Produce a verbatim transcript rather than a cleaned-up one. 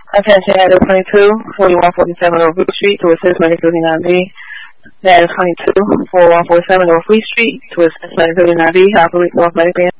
Attention, Address twenty-two, forty-one forty-seven North Brook Street to assist Money thirty-nine B. Address twenty-two, forty-one forty-seven North Fleet Street to assist Money thirty-nine B. Operate North Money Band.